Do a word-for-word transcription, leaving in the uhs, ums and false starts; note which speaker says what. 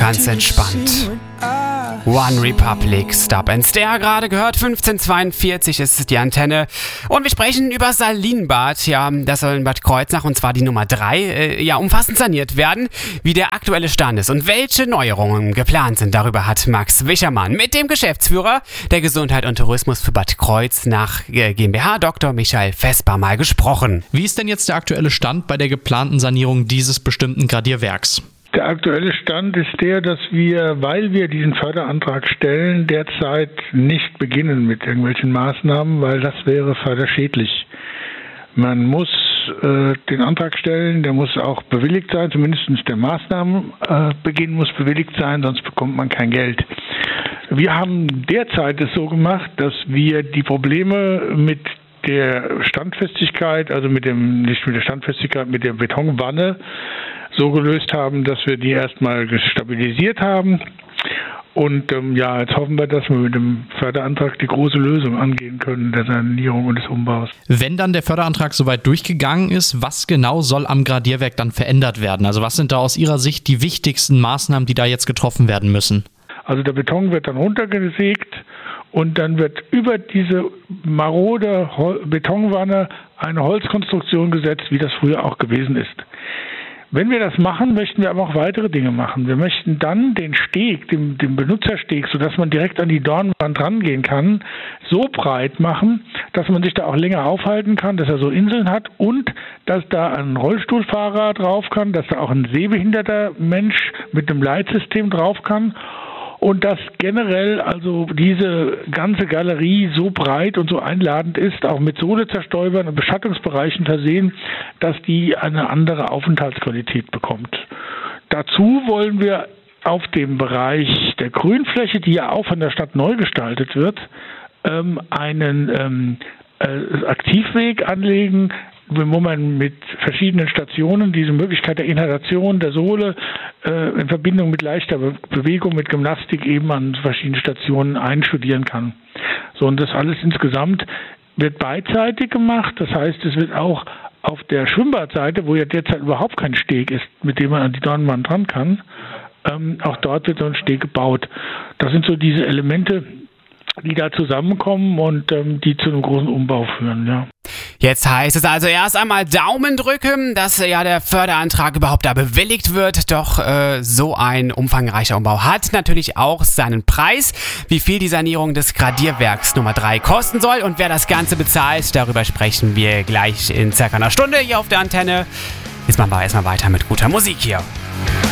Speaker 1: Ganz entspannt. One Republic, Stop and Stare, gerade gehört, fünfzehn zweiundvierzig ist die Antenne. Und wir sprechen über Salinbad. Ja, das soll in Bad Kreuznach, und zwar die Nummer drei, äh, ja, umfassend saniert werden, wie der aktuelle Stand ist und welche Neuerungen geplant sind. Darüber hat Max Wischermann mit dem Geschäftsführer der Gesundheit und Tourismus für Bad Kreuznach äh, GmbH, Doktor Michael Vesper, mal gesprochen.
Speaker 2: Wie ist denn jetzt der aktuelle Stand bei der geplanten Sanierung dieses bestimmten Gradierwerks?
Speaker 3: Der aktuelle Stand ist der, dass wir, weil wir diesen Förderantrag stellen, derzeit nicht beginnen mit irgendwelchen Maßnahmen, weil das wäre förderschädlich. Man muss äh, den Antrag stellen, der muss auch bewilligt sein, zumindest der Maßnahmenbeginn äh, muss bewilligt sein, sonst bekommt man kein Geld. Wir haben derzeit es so gemacht, dass wir die Probleme mit der Standfestigkeit, also mit dem, nicht mit der Standfestigkeit, mit der Betonwanne, so gelöst haben, dass wir die erstmal stabilisiert haben. Und ähm, ja, jetzt hoffen wir, dass wir mit dem Förderantrag die große Lösung angehen können, der Sanierung und des Umbaus.
Speaker 2: Wenn dann der Förderantrag soweit durchgegangen ist, was genau soll am Gradierwerk dann verändert werden? Also was sind da aus Ihrer Sicht die wichtigsten Maßnahmen, die da jetzt getroffen werden müssen?
Speaker 3: Also der Beton wird dann runtergesägt und dann wird über diese marode Betonwanne eine Holzkonstruktion gesetzt, wie das früher auch gewesen ist. Wenn wir das machen, möchten wir aber auch weitere Dinge machen. Wir möchten dann den Steg, den, den Benutzersteg, sodass man direkt an die Dornwand rangehen kann, so breit machen, dass man sich da auch länger aufhalten kann, dass er so Inseln hat und dass da ein Rollstuhlfahrer drauf kann, dass da auch ein sehbehinderter Mensch mit einem Leitsystem drauf kann. Und dass generell also diese ganze Galerie so breit und so einladend ist, auch mit Sohlezerstäubern und Beschattungsbereichen versehen, dass die eine andere Aufenthaltsqualität bekommt. Dazu wollen wir auf dem Bereich der Grünfläche, die ja auch von der Stadt neu gestaltet wird, einen ähm, äh, Aktivweg anlegen, wo man mit verschiedenen Stationen diese Möglichkeit der Inhalation der Sohle äh, in Verbindung mit leichter Be- Bewegung, mit Gymnastik eben an verschiedenen Stationen einstudieren kann. So, und das alles insgesamt wird beidseitig gemacht. Das heißt, es wird auch auf der Schwimmbadseite, wo ja derzeit überhaupt kein Steg ist, mit dem man an die Dornwand dran kann, ähm, auch dort wird so ein Steg gebaut. Das sind so diese Elemente, die da zusammenkommen und ähm, die zu einem großen Umbau führen, ja.
Speaker 1: Jetzt heißt es also erst einmal Daumen drücken, dass ja der Förderantrag überhaupt da bewilligt wird. Doch äh, so ein umfangreicher Umbau hat natürlich auch seinen Preis. Wie viel die Sanierung des Gradierwerks Nummer drei kosten soll und wer das Ganze bezahlt, darüber sprechen wir gleich in circa einer Stunde hier auf der Antenne. Jetzt machen wir erstmal weiter mit guter Musik hier.